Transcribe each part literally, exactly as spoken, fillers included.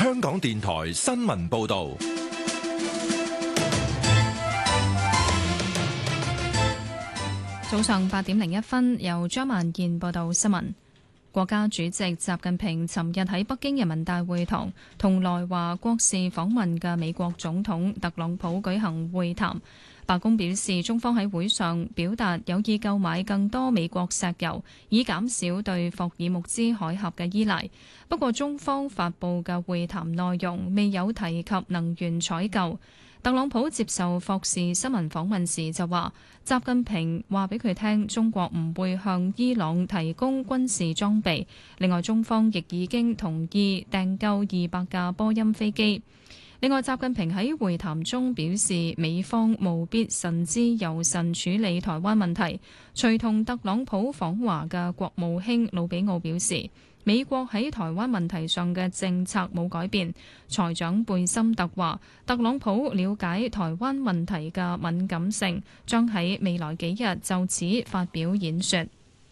香港電台新聞報道。 早上八點零一分，由張萬健報道新聞。國家主席習近平尋日喺北京人民大會堂同來華國事訪問嘅美國總統特朗普舉行會談。白宮表示，中方喺會上表達有意購買更多美國石油，以減少對霍爾木茲海峽嘅依賴。不過，中方發布嘅會談內容未有提及能源採購。特朗普接受霍士新聞訪問時就話，習近平話俾佢聽，中國唔會向伊朗提供軍事裝備。另外，中方亦已經同意訂購二百架波音飛機。另外，習近平喺會談中表示，美方務必慎之又慎處理台灣問題。隨同特朗普訪華嘅國務卿魯比奧表示，美國喺台灣問題上嘅政策冇改變。財長貝森特話，特朗普了解台灣問題嘅敏感性，將喺未來幾日就此發表演說。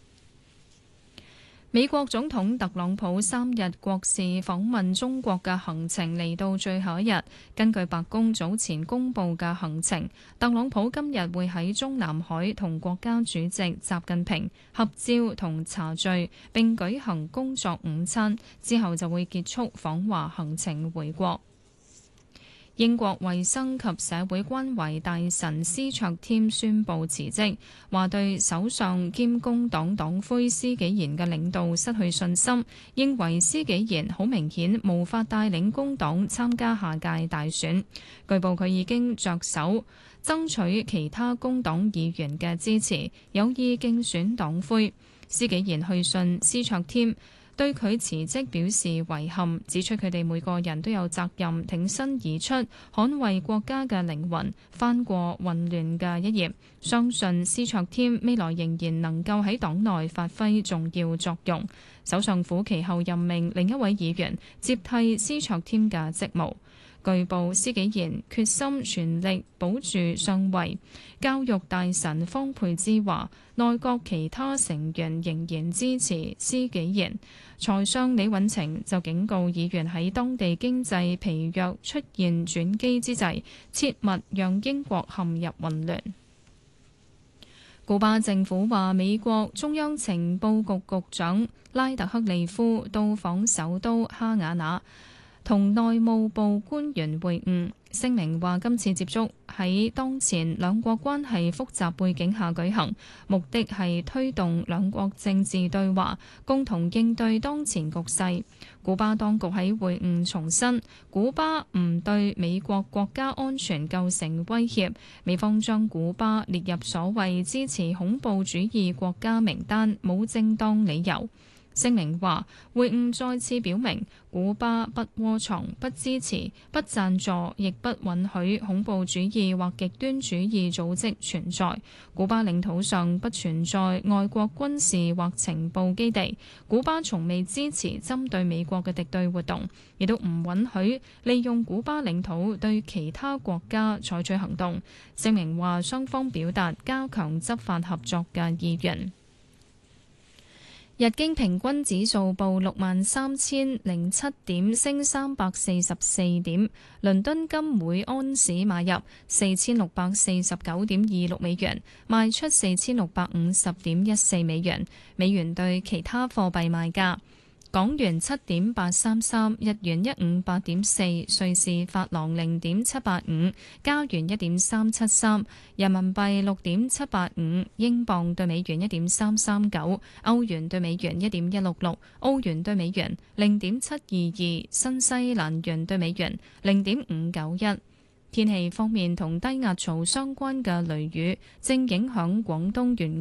美國總統特朗普三日國事訪問中國嘅行程嚟到最後一日。根據白宮早前公布嘅行程，特朗普今日會喺中南海同國家主席習近平合照同茶敘，並舉行工作午餐，之後就會結束訪華行程回國。英國衛生及社會關懷大臣斯卓添宣布辭職，話對首相兼工黨黨魁施紀賢嘅領導失去信心，認為施紀賢好明顯無法帶領工黨參加下屆大選。據報佢已經着手爭取其他工黨議員嘅支持，有意競選黨魁。施紀賢去信斯卓添，對佢辭職表示遺憾，指出佢哋每個人都有責任挺身而出，捍衛國家嘅靈魂，翻過混亂嘅一頁。相信斯卓添未來仍然能夠喺黨內發揮重要作用。首相府其後任命另一位議員接替斯卓添嘅職務。據報，施紀賢決心全力保住上位。教育大臣方佩芝話，內閣其他成員仍然支持施紀賢。財相李允晴就警告議員喺當地經濟疲弱出現轉機之際，切勿讓英國陷入混亂。古巴政府話，美國中央情報局局長拉特克利夫到訪首都哈瓦那，同內務部官員會晤。聲明話，今次接觸喺當前兩國關係複雜背景下舉行，目的係推動兩國政治對話，共同應對當前局勢。古巴當局喺會晤重申，古巴唔對美國國家安全構成威脅，美方將古巴列入所謂支持恐怖主義國家名單，冇正當理由。聲明話，會晤再次表明，古巴不窩藏、不支持、不贊助，亦不允許恐怖主義或極端主義組織存在。古巴領土上不存在外國軍事或情報基地。古巴從未支持針對美國嘅敵對活動，亦都唔允許利用古巴領土對其他國家採取行動。聲明話，雙方表達加強執法合作嘅意願。日經平均指數報六萬三千零七點，升三百四十四點。倫敦金每安士買入四千六百四十九點二六美元，賣出四千六百五十點一四美元。美元對其他貨幣賣價：港元七點八三三，日元一五八點四，瑞士法郎零點七八五，加元一點三七三，人民幣六點七八五，英鎊對美元一點三三九，歐元對美元一點一六六，澳元對美元零點七二二，新西蘭元對美元零點五九一。天氣方面，同低壓槽相關嘅雷雨正影響廣東沿